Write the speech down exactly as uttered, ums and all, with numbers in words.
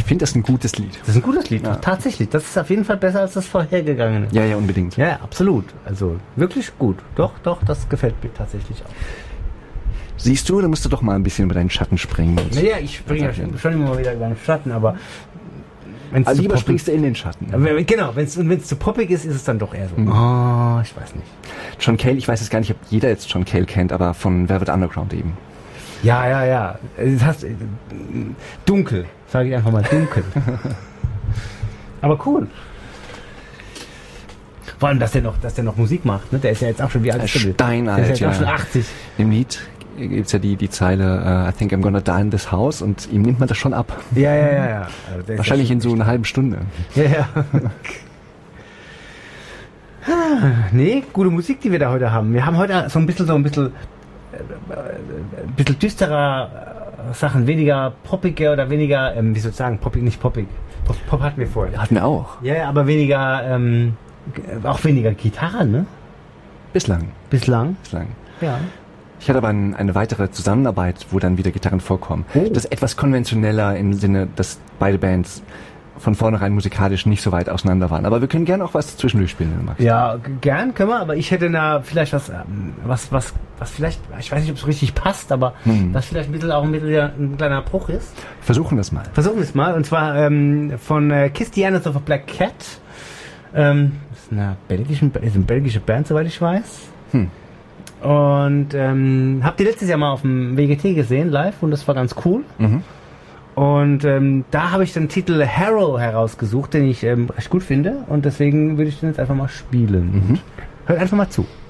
finde das ein gutes Lied. Das ist ein gutes Lied, Ja. tatsächlich. Das ist auf jeden Fall besser als das vorhergegangene. Ja, ja, unbedingt. Ja, absolut. Also wirklich gut. Doch, doch, das gefällt mir tatsächlich auch. Siehst du, da musst du doch mal ein bisschen über deinen Schatten springen. Und Naja, ich springe ja schon, schon immer mal wieder über den Schatten, aber wenn's also zu lieber poppig- springst du in den Schatten. Aber Genau, wenn es zu poppig ist, ist es dann doch eher so. Oh, ich weiß nicht. John Cale, ich weiß jetzt gar nicht, ob jeder jetzt John Cale kennt, aber von Velvet Underground eben. Ja, ja, ja. Das heißt, äh, dunkel, sage ich einfach mal dunkel. Aber cool. Vor allem, dass der noch, dass der noch Musik macht. Ne? Der ist ja jetzt auch schon wie alt ist der? Steinalt, Der ist ja jetzt auch ja. schon achtzig. Im Lied gibt's ja die, die Zeile uh, I think I'm gonna die in this house und ihm nimmt man das schon ab. Ja, ja, ja, ja. Also der ist Wahrscheinlich ja in so einer halben Stunde. Ja, ja. Nee, gute Musik, die wir da heute haben. Wir haben heute so ein bisschen so ein bisschen äh, ein bisschen düsterer äh, Sachen, weniger poppige oder weniger, ähm, wie soll ich sagen, poppig, nicht poppig. Pop, Pop hatten wir vorher. Hatten wir auch. Ja, ja, aber weniger, ähm, g- auch weniger Gitarre, ne? Bislang. Bislang. Bislang. Ja. Ich hatte aber ein, eine weitere Zusammenarbeit, wo dann wieder Gitarren vorkommen. Oh. Das ist etwas konventioneller im Sinne, dass beide Bands von vornherein musikalisch nicht so weit auseinander waren. Aber wir können gerne auch was zwischendurch spielen, wenn du magst. Ja, g- gern können wir, aber ich hätte da vielleicht was, ähm, was, was, was vielleicht, ich weiß nicht, ob es richtig passt, aber Hm. was vielleicht ein bisschen auch ein, bisschen ein kleiner Bruch ist. Versuchen wir es mal. Versuchen wir es mal, und zwar ähm, von äh, Kiss the Annals of a Black Cat. Ähm, das ist eine, belgischen, ist eine belgische Band, soweit ich weiß. Hm. Und ähm, habt ihr letztes Jahr mal auf dem W G T gesehen, live, und das war ganz cool. Mhm. Und ähm, da habe ich den Titel Harrow herausgesucht, den ich ähm, recht gut finde. Und deswegen würde ich den jetzt einfach mal spielen. Mhm. Hört einfach mal zu.